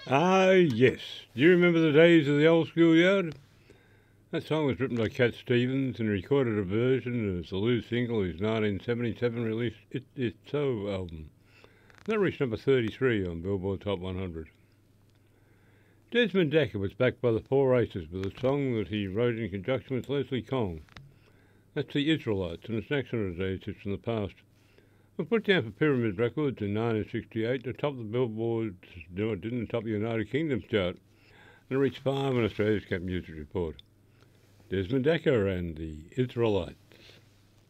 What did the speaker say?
Ah, yes. Do you remember the days of the old schoolyard? That song was written by Cat Stevens and recorded a version as the lead single of his 1977 release It Is So album. That reached number 33 on Billboard Top 100. Desmond Dekker was backed by the Four Aces with a song that he wrote in conjunction with Leslie Kong. That's the Israelites, and it's next on today's hits from the past. It put down for Pyramid Records in 1968 to top the Billboard, no, it didn't top the United Kingdom's chart, and it reached 5 on Australia's Cap Music Report. Desmond Dekker and the Israelites.